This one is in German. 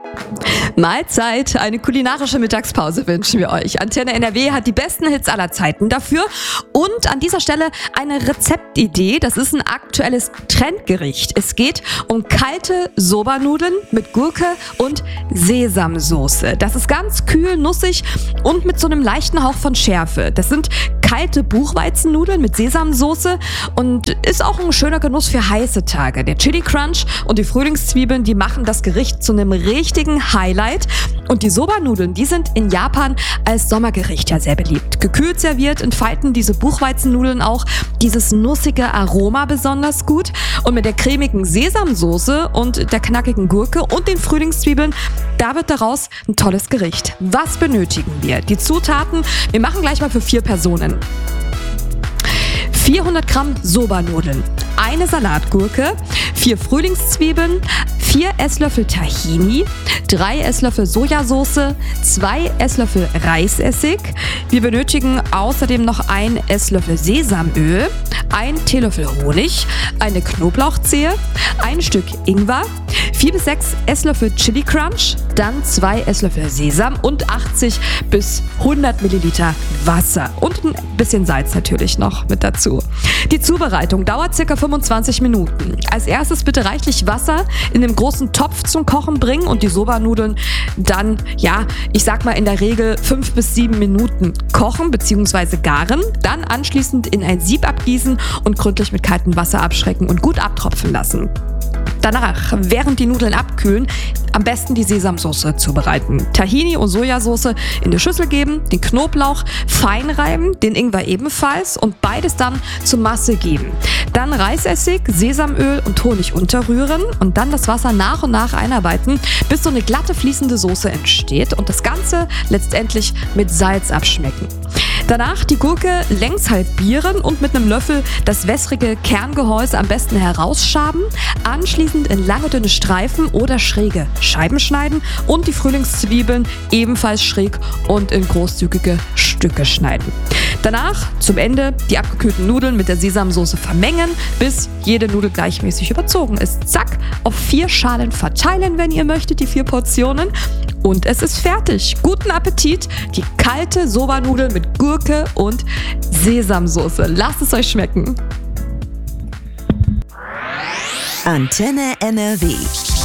Mahlzeit, eine kulinarische Mittagspause wünschen wir euch. Antenne NRW hat die besten Hits aller Zeiten dafür. Und an dieser Stelle eine Rezeptidee. Das ist ein aktuelles Trendgericht. Es geht um kalte Soba-Nudeln mit Gurke und Sesamsoße. Das ist ganz kühl, nussig und mit so einem leichten Hauch von Schärfe. Das sind kalte Buchweizennudeln mit Sesamsoße und ist auch ein schöner Genuss für heiße Tage. Der Chili Crunch und die Frühlingszwiebeln, die machen das Gericht zu einem richtigen Highlight. Und die Soba-Nudeln, die sind in Japan als Sommergericht ja sehr beliebt. Gekühlt serviert entfalten diese Buchweizennudeln auch dieses nussige Aroma besonders gut. Und mit der cremigen Sesamsoße und der knackigen Gurke und den Frühlingszwiebeln, da wird daraus ein tolles Gericht. Was benötigen wir? Die Zutaten, wir machen gleich mal für 4 Personen. 400 Gramm Soba-Nudeln, eine Salatgurke, 4 Frühlingszwiebeln, 4 Esslöffel Tahini, 3 Esslöffel Sojasauce, 2 Esslöffel Reisessig. Wir benötigen außerdem noch 1 Esslöffel Sesamöl, 1 Teelöffel Honig, eine Knoblauchzehe, ein Stück Ingwer, 4 bis 6 Esslöffel Chili Crunch, dann 2 Esslöffel Sesam und 80 bis 100 Milliliter Wasser und ein bisschen Salz natürlich noch mit dazu. Die Zubereitung dauert ca. 25 Minuten. Als erstes bitte reichlich Wasser in einem großen Topf zum Kochen bringen und die Soba-Nudeln dann, ich sag mal in der Regel 5 bis 7 Minuten kochen bzw. garen. Dann anschließend in ein Sieb abgießen und gründlich mit kaltem Wasser abschrecken und gut abtropfen lassen. Danach, während die Nudeln abkühlen, am besten die Sesamsoße zubereiten. Tahini und Sojasauce in die Schüssel geben, den Knoblauch fein reiben, den Ingwer ebenfalls und beides dann zur Masse geben. Dann Reisessig, Sesamöl und Honig unterrühren und dann das Wasser nach und nach einarbeiten, bis so eine glatte fließende Soße entsteht und das Ganze letztendlich mit Salz abschmecken. Danach die Gurke längs halbieren und mit einem Löffel das wässrige Kerngehäuse am besten herausschaben, anschließend in lange dünne Streifen oder schräge Scheiben schneiden und die Frühlingszwiebeln ebenfalls schräg und in großzügige Stücke schneiden. Danach zum Ende die abgekühlten Nudeln mit der Sesamsoße vermengen, bis jede Nudel gleichmäßig überzogen ist. Zack, auf 4 Schalen verteilen, wenn ihr möchtet, die 4 Portionen. Und es ist fertig. Guten Appetit! Die kalte Soba-Nudel mit Gurke und Sesamsoße. Lasst es euch schmecken. Antenne NRW.